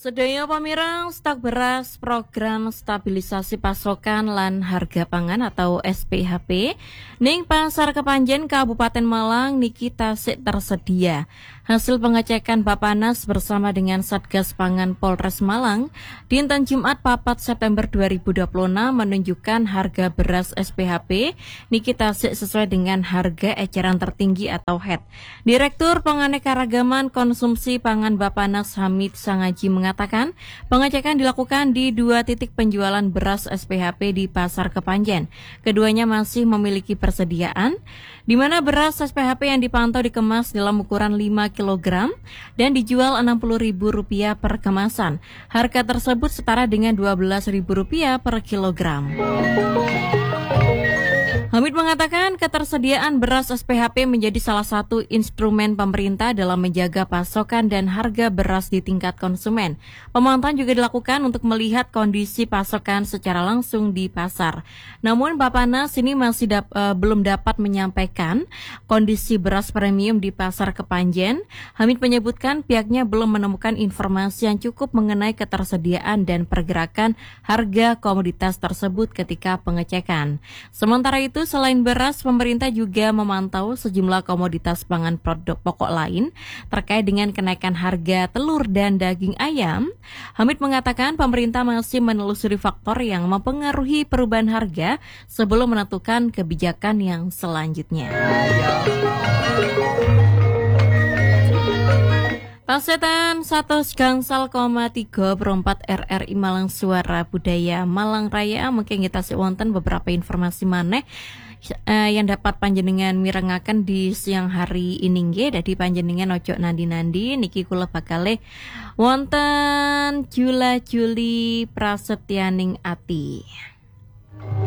Sedaya pamirang stok beras program stabilisasi pasokan lan harga pangan atau SPHP ning Pasar Kepanjen Kabupaten Malang niki tasik tersedia. Hasil pengecekan Bapanas bersama dengan Satgas Pangan Polres Malang dinten Jumat 4 September 2026 menunjukkan harga beras SPHP niki tasik sesuai dengan harga eceran tertinggi atau HET. Direktur Penganekaragaman Konsumsi Pangan Bapanas Hamid Sangaji mengatakan pengecekan dilakukan di 2 titik penjualan beras SPHP di Pasar Kepanjen. Keduanya masih memiliki persediaan, di mana beras SPHP yang dipantau dikemas dalam ukuran 5 kg dan dijual Rp60.000 per kemasan. Harga tersebut setara dengan Rp12.000 per kilogram. Hamid mengatakan ketersediaan beras SPHP menjadi salah satu instrumen pemerintah dalam menjaga pasokan dan harga beras di tingkat konsumen. Pemantauan juga dilakukan untuk melihat kondisi pasokan secara langsung di pasar. Namun Bapanas ini masih belum dapat menyampaikan kondisi beras premium di Pasar Kepanjen. Hamid menyebutkan pihaknya belum menemukan informasi yang cukup mengenai ketersediaan dan pergerakan harga komoditas tersebut ketika pengecekan. Sementara itu, selain beras, pemerintah juga memantau sejumlah komoditas pangan produk pokok lain terkait dengan kenaikan harga telur dan daging ayam. Hamid mengatakan pemerintah masih menelusuri faktor yang mempengaruhi perubahan harga sebelum menentukan kebijakan yang selanjutnya. Pasetan 100 gangsal, 34 RRI Malang Suara Budaya Malang Raya. Mungkin kita wonten beberapa informasi maneh yang dapat panjenengan mirengaken di siang hari ini nggih. Dadi panjenengan ojo nandi-nandi niki kula bakale wonten Jula Juli Prasetyaning Ati.